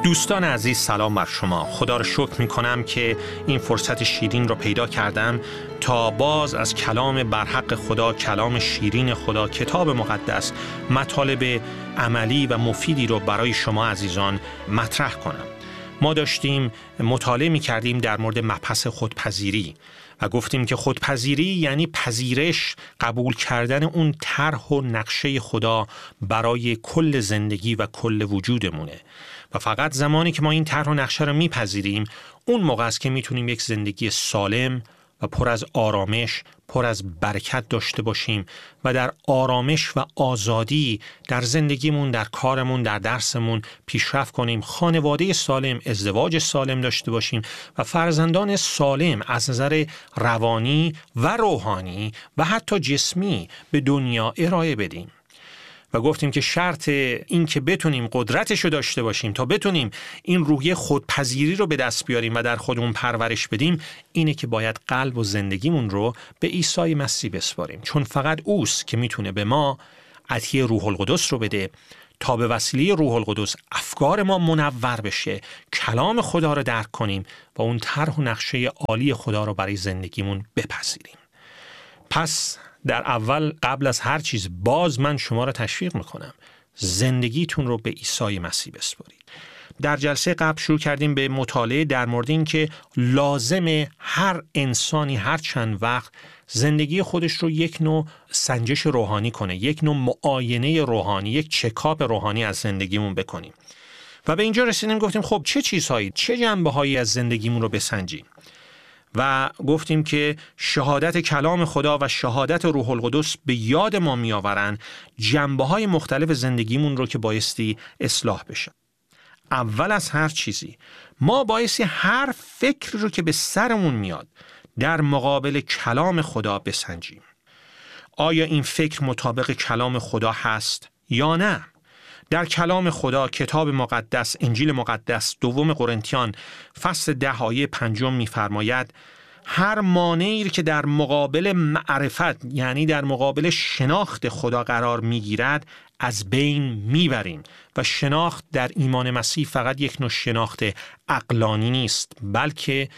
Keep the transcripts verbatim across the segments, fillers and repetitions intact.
دوستان عزیز، سلام بر شما. خدا رو شکر می کنم که این فرصت شیرین رو پیدا کردم تا باز از کلام برحق خدا، کلام شیرین خدا، کتاب مقدس، مطالب عملی و مفیدی رو برای شما عزیزان مطرح کنم. ما داشتیم مطالعه می کردیم در مورد مبحث خودپذیری و گفتیم که خودپذیری یعنی پذیرش، قبول کردن اون طرح و نقشه خدا برای کل زندگی و کل وجودمونه و فقط زمانی که ما این طرح و نقشه رو میپذیریم اون موقع است که میتونیم یک زندگی سالم و پر از آرامش، پر از برکت داشته باشیم و در آرامش و آزادی در زندگیمون، در کارمون، در درسمون پیشرفت کنیم، خانواده سالم، ازدواج سالم داشته باشیم و فرزندان سالم از نظر روانی و روحانی و حتی جسمی به دنیا ارائه بدیم. و گفتیم که شرط این که بتونیم قدرتش رو داشته باشیم تا بتونیم این روحیه خودپذیری رو به دست بیاریم و در خودمون پرورش بدیم اینه که باید قلب و زندگیمون رو به عیسی مسیح بسپاریم، چون فقط اوست که میتونه به ما عطیه روح القدس رو بده تا به وسیله روح القدس افکار ما منور بشه، کلام خدا رو درک کنیم و اون طرح و نقشه عالی خدا رو برای زندگیمون بپذیریم. پس در اول قبل از هر چیز باز من شما را تشویق میکنم زندگیتون رو به عیسی مسیح بسپارید. در جلسه قبل شروع کردیم به مطالعه در مورد این که لازمه هر انسانی هر چند وقت زندگی خودش رو یک نوع سنجش روحانی کنه، یک نوع معاینه روحانی، یک چکاپ روحانی از زندگیمون بکنیم و به اینجا رسیدیم گفتیم خب چه چیزهایی، چه جنبه‌هایی از زندگیمون رو بسنجیم و گفتیم که شهادت کلام خدا و شهادت روح القدس به یاد ما میآورن جنبه‌های مختلف زندگیمون رو که بایستی اصلاح بشه. اول از هر چیزی ما بایستی هر فکر رو که به سرمون میاد در مقابل کلام خدا بسنجیم. آیا این فکر مطابق کلام خدا هست یا نه؟ در کلام خدا، کتاب مقدس، انجیل مقدس، دوم قرنتیان فصل ده آیه پنجم می‌فرماید هر مانعی که در مقابل معرفت یعنی در مقابل شناخت خدا قرار میگیرد از بین میبریم و شناخت در ایمان مسیح فقط یک نوع شناخت عقلانی نیست، بلکه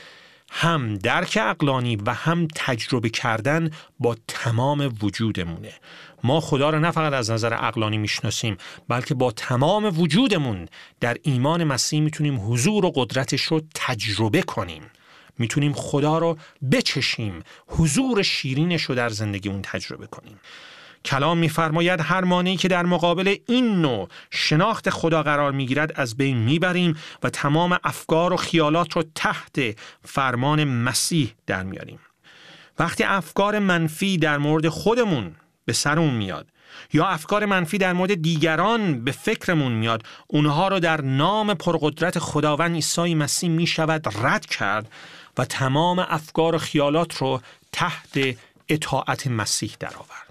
هم درک عقلانی و هم تجربه کردن با تمام وجودمونه. ما خدا رو نه فقط از نظر عقلانی میشناسیم بلکه با تمام وجودمون در ایمان مسیح میتونیم حضور و قدرتش رو تجربه کنیم، میتونیم خدا رو بچشیم، حضور شیرینش رو در زندگیمون تجربه کنیم. کلام میفرماید هر مانعی که در مقابل این نوع شناخت خدا قرار میگیرد از بین میبریم و تمام افکار و خیالات رو تحت فرمان مسیح در میاریم. وقتی افکار منفی در مورد خودمون به سرمون میاد یا افکار منفی در مورد دیگران به فکرمون میاد، اونها رو در نام پرقدرت خداوند عیسی مسیح میشود رد کرد و تمام افکار و خیالات رو تحت اطاعت مسیح در آورد.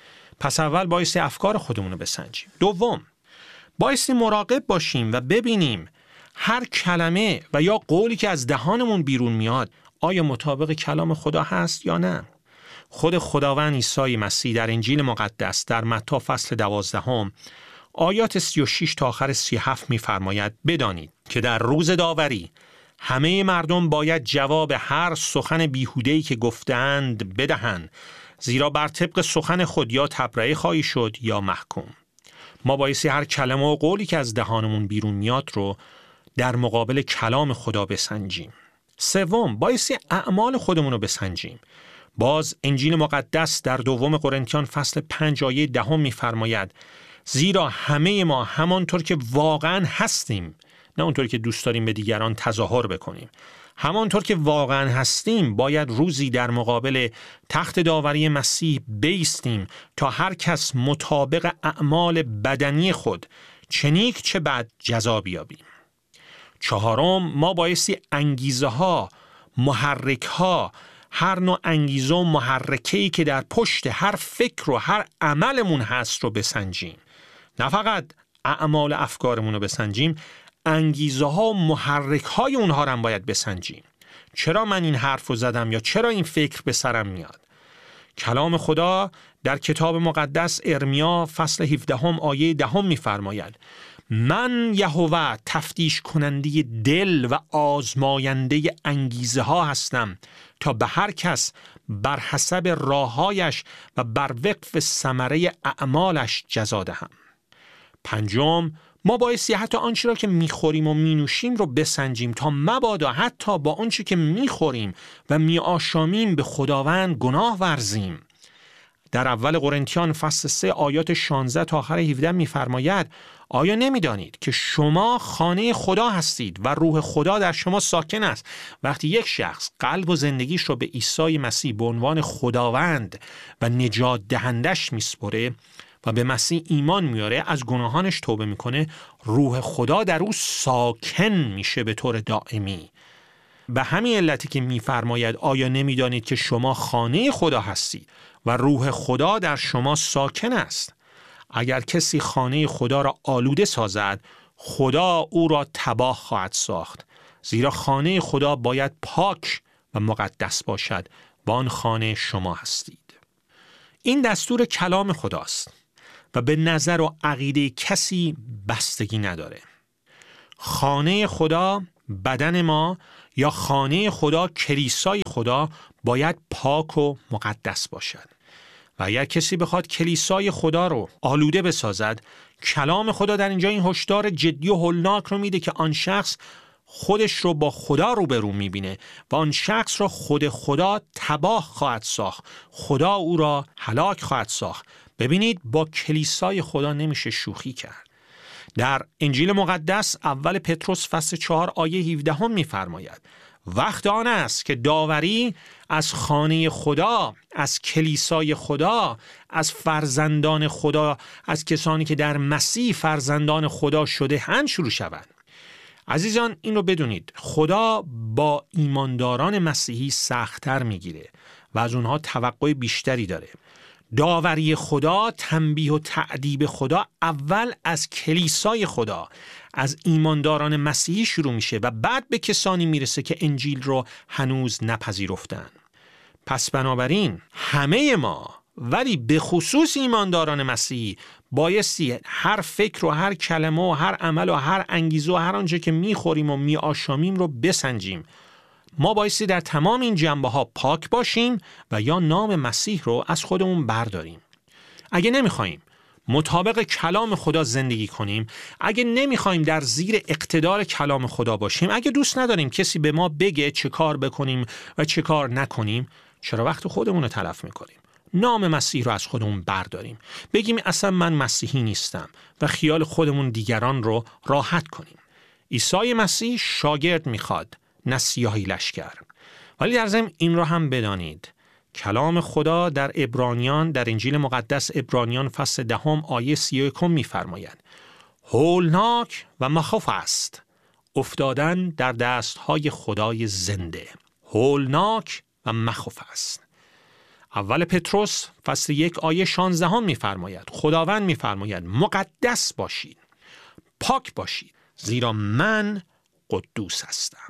پس اول بایستی افکار خودمون رو بسنجیم. دوم، بایستی مراقب باشیم و ببینیم هر کلمه و یا قولی که از دهانمون بیرون میاد آیا مطابق کلام خدا هست یا نه. خود خداوند عیسی مسیح در انجیل مقدس در متی فصل دوازدهم آیات سی و شش تا آخر سی و هفت می‌فرماید بدانید که در روز داوری همه مردم باید جواب هر سخن بیهوده‌ای که گفتند بدهند، زیرا بر طبق سخن خود یا تبرئه خواهی شد یا محکوم. ما بایستی هر کلمه و قولی که از دهانمون بیرون میاد رو در مقابل کلام خدا بسنجیم. سوم، بایستی اعمال خودمون رو بسنجیم. باز انجیل مقدس در دوم قرنتیان فصل پنج آیه دهم می‌فرماید زیرا همه ما همانطور که واقعا هستیم، نه اونطور که دوست داریم به دیگران تظاهر بکنیم، همانطور که واقعا هستیم باید روزی در مقابل تخت داوری مسیح بایستیم تا هر کس مطابق اعمال بدنی خود چه نیک چه بد جزا بیابیم. چهارم، ما بایستی انگیزه ها، محرک ها، هر نوع انگیزه و محرکه‌ای که در پشت هر فکر و هر عملمون هست رو بسنجیم. نه فقط اعمال افکارمون رو بسنجیم، انگیزه ها و محرک های اونها رو هم باید بسنجیم. چرا من این حرف رو زدم یا چرا این فکر به سرم میاد؟ کلام خدا در کتاب مقدس ارمیا فصل هفده آیه دهم میفرماید من یهوه تفتیش کننده دل و آزماینده انگیزه ها هستم تا به هر کس بر حسب راههایش و بر وفق ثمره اعمالش جزا دهم. پنجم، ما بایستی حتی آنچه را که میخوریم و مینوشیم رو بسنجیم تا مبادا حتی با آنچه که میخوریم و میآشامیم به خداوند گناه ورزیم. در اول قرنتیان فصل سه آیات شانزده تا آخر هفده میفرماید آیا نمیدانید که شما خانه خدا هستید و روح خدا در شما ساکن است؟ وقتی یک شخص قلب و زندگیش رو به عیسی مسیح به عنوان خداوند و نجات دهندش میسپره و به مسیح ایمان میاره، از گناهانش توبه میکنه، روح خدا در او ساکن میشه به طور دائمی. به همین علتی که میفرماید آیا نمیدانید که شما خانه خدا هستید و روح خدا در شما ساکن است؟ اگر کسی خانه خدا را آلوده سازد، خدا او را تباه خواهد ساخت، زیرا خانه خدا باید پاک و مقدس باشد و آن خانه شما هستید. این دستور کلام خداست و به نظر و عقیده کسی بستگی نداره. خانه خدا، بدن ما، یا خانه خدا، کلیسای خدا، باید پاک و مقدس باشد. و اگر کسی بخواد کلیسای خدا رو آلوده بسازد، کلام خدا در اینجا این هشدار جدی و هولناک رو میده که آن شخص خودش رو با خدا روبرو میبینه و آن شخص را خود خدا تباه خواهد ساخت، خدا او را هلاک خواهد ساخت. ببینید، با کلیسای خدا نمیشه شوخی کرد. در انجیل مقدس اول پتروس فصل چهار آیه هفده هم میفرماید وقت آن است که داوری از خانه خدا، از کلیسای خدا، از فرزندان خدا، از کسانی که در مسیح فرزندان خدا شده اند شروع شود. عزیزان، این رو بدونید، خدا با ایمانداران مسیحی سخت‌تر میگیره و از اونها توقع بیشتری داره. داوری خدا، تنبیه و تعدیب خدا اول از کلیسای خدا، از ایمانداران مسیحی شروع میشه و بعد به کسانی میرسه که انجیل رو هنوز نپذیرفتن. پس بنابراین همه ما، ولی به خصوص ایمانداران مسیحی، بایستی هر فکر و هر کلمه و هر عمل و هر انگیزه و هر آنچه که میخوریم و میآشامیم رو بسنجیم. ما بایستی در تمام این جنبه ها پاک باشیم و یا نام مسیح رو از خودمون برداریم. اگه نمیخوایم مطابق کلام خدا زندگی کنیم، اگه نمیخوایم در زیر اقتدار کلام خدا باشیم، اگه دوست نداریم کسی به ما بگه چه کار بکنیم و چه کار نکنیم، چرا وقت خودمون رو تلف میکنیم؟ نام مسیح رو از خودمون برداریم، بگیم اصلا من مسیحی نیستم و خیال خودمون دیگران رو راحت کنیم. عیسی مسیح شاگرد میخواد، نه سیاهی لشکر. ولی در ضمن این رو هم بدانید، کلام خدا در عبرانیان، در انجیل مقدس عبرانیان فصل دهم آیه سی و یکم می‌فرماید هولناک و مخوف است افتادن در دستهای خدای زنده. هولناک و مخوف است. اول پتروس فصل یک آیه شانزده هم می‌فرماید، خداوند می‌فرماید مقدس باشید، پاک باشید، زیرا من قدوس هستم.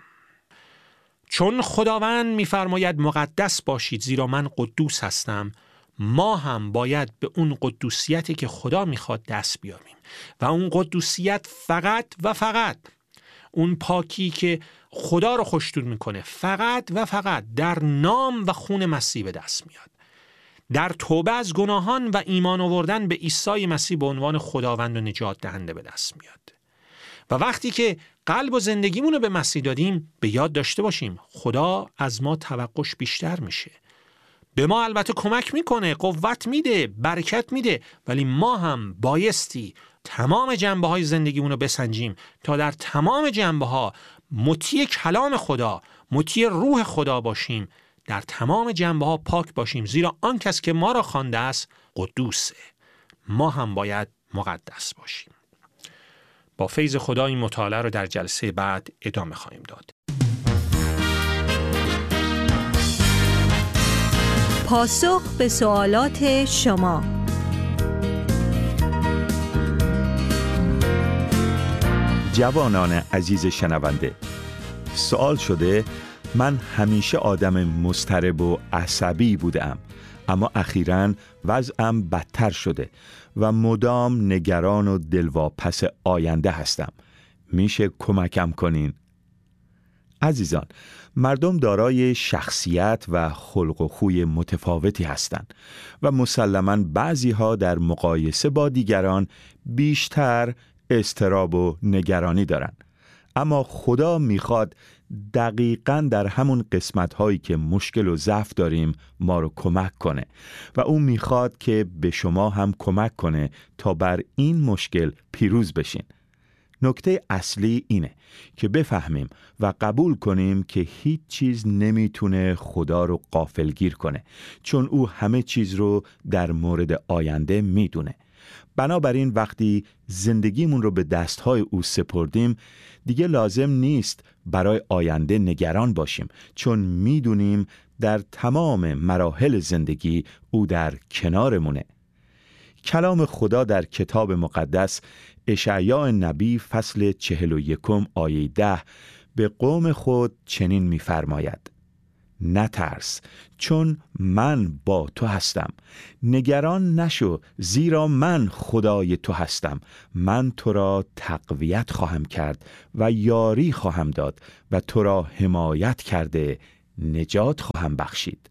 چون خداوند می‌فرماید مقدس باشید زیرا من قدوس هستم، ما هم باید به اون قدوسیتی که خدا میخواد دست بیابیم و اون قدوسیت فقط و فقط، اون پاکی که خدا رو خوشنود میکنه، فقط و فقط در نام و خون مسیح به دست میاد. در توبه از گناهان و ایمان آوردن به عیسی مسیح به عنوان خداوند و نجات دهنده به دست میاد. و وقتی که قلب و زندگیمون رو به مسیح دادیم، به یاد داشته باشیم خدا از ما توقعش بیشتر میشه. به ما البته کمک میکنه، قوت میده، برکت میده، ولی ما هم بایستی تمام جنبه های زندگیمون رو بسنجیم تا در تمام جنبه ها مطیع کلام خدا، مطیع روح خدا باشیم، در تمام جنبه ها پاک باشیم، زیرا آن کس که ما را خوانده است قدوسه. ما هم باید مقدس باشیم. با فیض خدا این مطالعه رو در جلسه بعد ادامه خواهیم داد. پاسخ به سوالات شما. جوانان عزیز شنونده، سوال شده من همیشه آدم مضطرب و عصبی بودم، اما اخیراً وضعم بدتر شده و مدام نگران و دلواپس آینده هستم. میشه کمکم کنین؟ عزیزان، مردم دارای شخصیت و خلق و خوی متفاوتی هستند و مسلماً بعضی‌ها در مقایسه با دیگران بیشتر اضطراب و نگرانی دارند. اما خدا میخواد دقیقاً در همون قسمت‌هایی که مشکل و ضعف داریم ما رو کمک کنه و اون میخواد که به شما هم کمک کنه تا بر این مشکل پیروز بشین. نکته اصلی اینه که بفهمیم و قبول کنیم که هیچ چیز نمیتونه خدا رو غافلگیر کنه، چون او همه چیز رو در مورد آینده میدونه. بنابراین وقتی زندگیمون رو به دستهای او سپردیم، دیگه لازم نیست برای آینده نگران باشیم، چون میدونیم در تمام مراحل زندگی او در کنارمونه. کلام خدا در کتاب مقدس اشعیا نبی فصل چهل و یکم آیه ده به قوم خود چنین می‌فرماید: نترس، چون من با تو هستم. نگران نشو، زیرا من خدای تو هستم. من تو را تقویت خواهم کرد و یاری خواهم داد و تو را حمایت کرده نجات خواهم بخشید.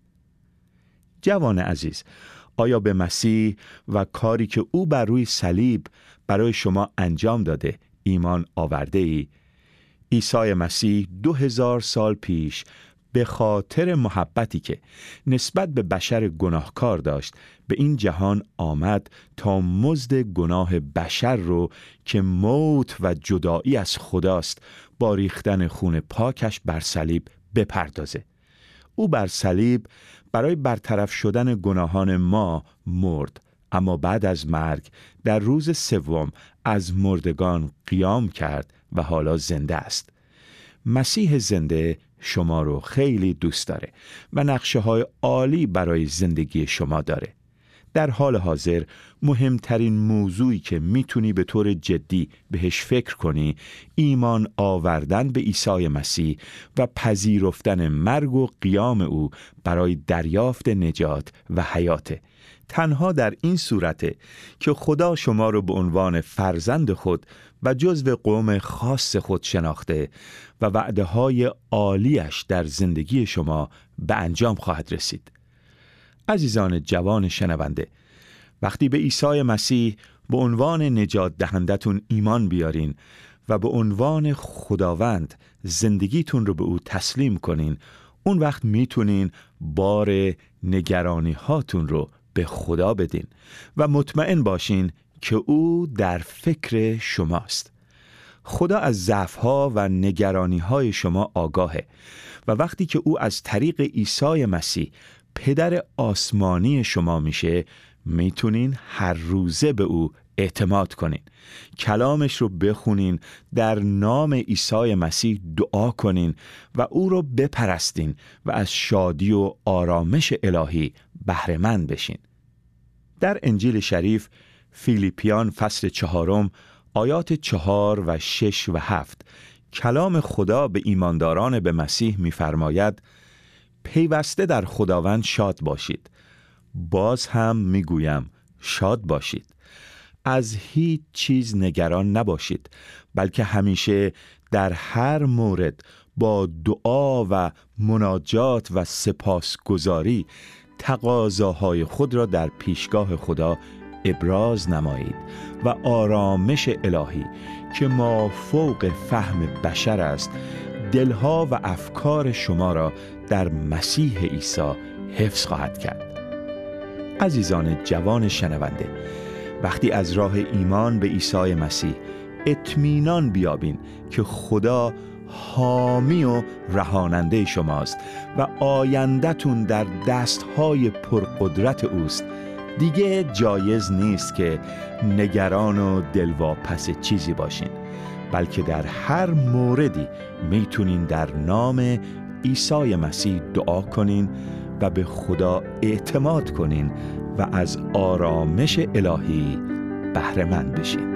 جوان عزیز، آیا به مسیح و کاری که او بر روی صلیب برای شما انجام داده ایمان آورده ای؟ عیسی مسیح دو هزار سال پیش به خاطر محبتی که نسبت به بشر گناهکار داشت به این جهان آمد تا مزد گناه بشر رو که موت و جدایی از خداست با ریختن خون پاکش بر صلیب بپردازه. او بر صلیب برای برطرف شدن گناهان ما مرد، اما بعد از مرگ در روز سوم از مردگان قیام کرد و حالا زنده است. مسیح زنده شما رو خیلی دوست داره و نقشه های عالی برای زندگی شما داره. در حال حاضر مهمترین موضوعی که میتونی به طور جدی بهش فکر کنی ایمان آوردن به عیسی مسیح و پذیرفتن مرگ و قیام او برای دریافت نجات و حیاته. تنها در این صورته که خدا شما رو به عنوان فرزند خود و جزو قوم خاص خود شناخته و وعده های عالیش در زندگی شما به انجام خواهد رسید. عزیزان جوان شنونده، وقتی به عیسی مسیح به عنوان نجات دهندتون ایمان بیارین و به عنوان خداوند زندگیتون رو به او تسلیم کنین، اون وقت میتونین بار نگرانی هاتون رو به خدا بدین و مطمئن باشین که او در فکر شماست. خدا از ضعف‌ها و نگرانی‌های شما آگاهه و وقتی که او از طریق عیسی مسیح پدر آسمانی شما میشه، میتونین هر روزه به او اعتماد کنین، کلامش رو بخونین، در نام عیسی مسیح دعا کنین و او رو بپرستین و از شادی و آرامش الهی بهره مند بشین. در انجیل شریف فیلیپیان فصل چهارم آیات چهار و شش و هفت کلام خدا به ایمانداران به مسیح می‌فرماید: پیوسته در خداوند شاد باشید. باز هم میگویم شاد باشید. از هیچ چیز نگران نباشید، بلکه همیشه در هر مورد با دعا و مناجات و سپاسگزاری تقاضاهای خود را در پیشگاه خدا ابراز نمایید و آرامش الهی که مافوق فهم بشر است دلها و افکار شما را در مسیح عیسی حفظ خواهد کرد. عزیزان جوان شنونده، وقتی از راه ایمان به عیسی مسیح اطمینان بیابین که خدا حامی و رهاننده شماست و آینده‌تون در دستهای پرقدرت اوست، دیگه جایز نیست که نگران و دلواپس چیزی باشین، بلکه در هر موردی میتونین در نام عیسی مسیح دعا کنین و به خدا اعتماد کنین و از آرامش الهی بهره مند بشین.